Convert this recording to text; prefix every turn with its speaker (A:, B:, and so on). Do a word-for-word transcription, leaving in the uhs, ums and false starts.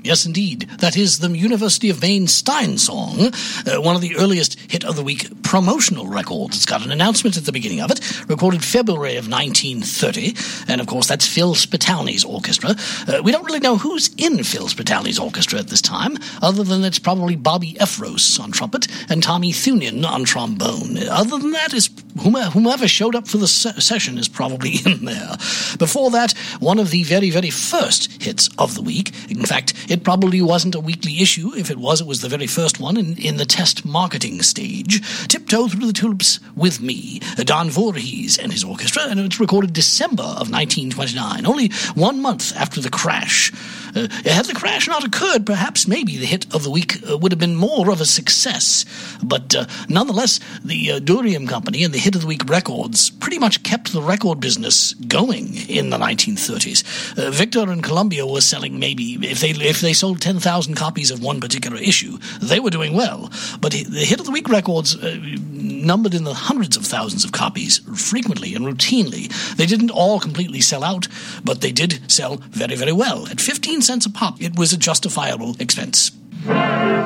A: Yes, indeed. That is the University of Maine Stein song, uh, one of the earliest Hit of the Week promotional records. It's got an announcement at the beginning of it, recorded February of nineteen thirty, and of course that's Phil Spitalny's orchestra. Uh, we don't really know who's in Phil Spitalny's orchestra at this time, other than it's probably Bobby Efros on trumpet and Tommy Thunin on trombone. Other than that, is whomever showed up for the se- session is probably in there. Before that, one of the very, very first hits of the week. In fact, it probably wasn't a weekly issue. If it was, it was the very first one in, in the test marketing stage. Tiptoe Through the Tulips with Me, Don Voorhees and his orchestra, and it's recorded December of nineteen twenty-nine, only one month after the crash. Uh, had the crash not occurred, perhaps maybe the hit of the week uh, would have been more of a success. But uh, nonetheless, the uh, Durium Company and the Hit of the Week records pretty much kept the record business going in the nineteen thirties. Uh, Victor and Columbia were selling maybe, if they if they sold ten thousand copies of one particular issue, they were doing well. But the Hit of the Week records uh, numbered in the hundreds of thousands of copies frequently and routinely. They didn't all completely sell out, but they did sell very, very well. At fifteen cents a pop, it was a justifiable expense.